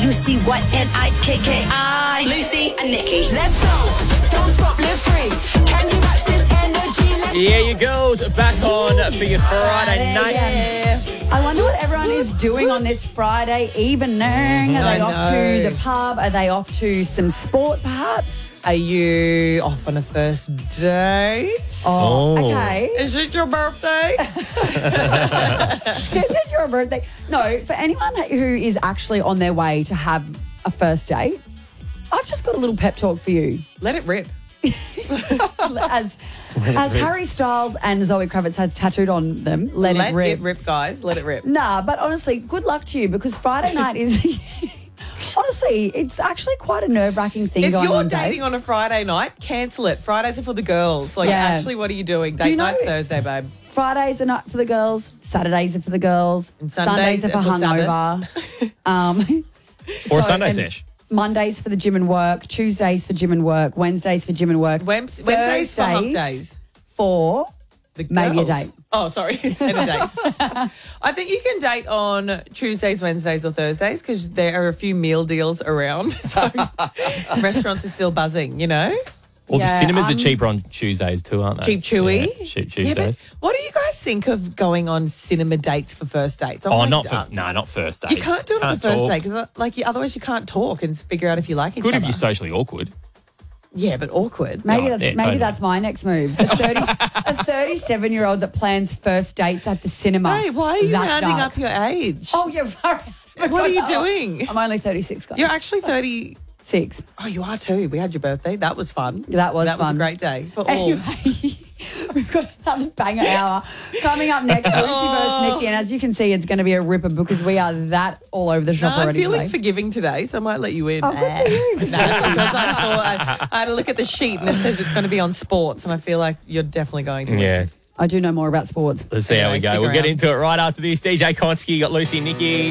LucyNikkI. Lucy and Nikki. Let's go. Don't stop, live free. Can you match this energy? Let's Yeah, you girls back on for your Friday night. Yeah. I wonder what everyone is doing on this Friday evening. Are they off to the pub? Are they off to some sport, perhaps? Are you off on a first date? Oh, okay. Is it your birthday? Is it your birthday? No, for anyone who is actually on their way to have a first date, I've just got a little pep talk for you. Let it rip. As Harry Styles and Zoe Kravitz had tattooed on them, let it rip. Guys. Let it rip. Nah, but honestly, good luck to you because Friday night is... Honestly, it's actually quite a nerve-wracking thing going on, If you're dating on a Friday night, cancel it. Fridays are for the girls. Actually, what are you doing? Date night's Thursday, babe. Fridays are not for the girls. Saturdays are for the girls. And Sundays are for hungover. Or Sunday sesh. Mondays for the gym and work. Tuesdays for gym and work. Wednesdays for gym and work. Wednesdays for hump days. For the girls. maybe a date. Oh, sorry. And a date. I think you can date on Tuesdays, Wednesdays or Thursdays because there are a few meal deals around. So restaurants are still buzzing, you know? Well, the cinemas are cheaper on Tuesdays too, aren't they? Cheap chewy. Yeah, cheap Tuesdays. Yeah, but what do you guys think of going on cinema dates for first dates? Not first dates. You can't do it on the first date because otherwise you can't talk and figure out if you like each other. Good if you're socially awkward. Yeah, but awkward. Maybe that's my next move. A 37-year-old that plans first dates at the cinema. Hey, why are you rounding up your age? Oh, you're right. What are you doing? I'm only 36, guys. You're actually 30. 6. Oh, you are too. We had your birthday. That was fun. That was a great day for all. Anyway, we've got another banger hour coming up next. Lucy versus Nikki, and as you can see, it's going to be a ripper because we are that all over the shop already. I'm feeling today. forgiving today, so I might let you in. Oh, good for you. Because I had to look at the sheet and it says it's going to be on sports, and I feel like you're definitely going to. Yeah. I do know more about sports. Let's see how we go. We'll get into it right after this. DJ Konski, got Lucy and Nikki.